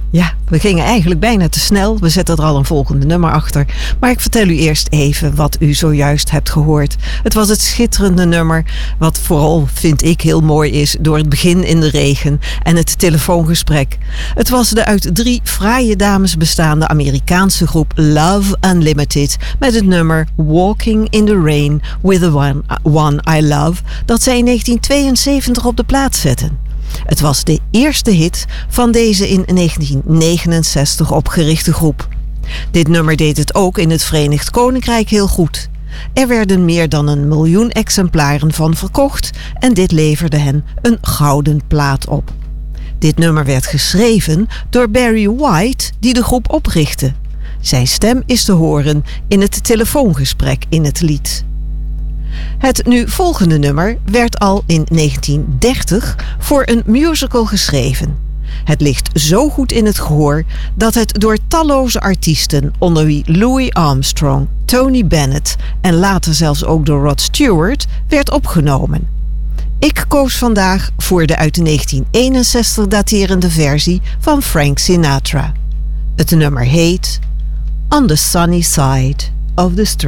Ja, we gingen eigenlijk bijna te snel. We zetten er al een volgende nummer achter. Maar ik vertel u eerst even wat u zojuist hebt gehoord. Het was het schitterende nummer, wat vooral, vind ik, heel mooi is, door het begin in de regen en het telefoongesprek. Het was de uit 3 fraaie dames bestaande Amerikaanse groep Love Unlimited met het nummer Walking in the Rain with the One I Love, dat zij in 1972 op de plaats zetten. Het was de eerste hit van deze in 1969 opgerichte groep. Dit nummer deed het ook in het Verenigd Koninkrijk heel goed. Er werden meer dan 1 miljoen exemplaren van verkocht en dit leverde hen een gouden plaat op. Dit nummer werd geschreven door Barry White, die de groep oprichtte. Zijn stem is te horen in het telefoongesprek in het lied. Het nu volgende nummer werd al in 1930 voor een musical geschreven. Het ligt zo goed in het gehoor dat het door talloze artiesten, onder wie Louis Armstrong, Tony Bennett en later zelfs ook door Rod Stewart, werd opgenomen. Ik koos vandaag voor de uit 1961 daterende versie van Frank Sinatra. Het nummer heet On the Sunny Side of the Street.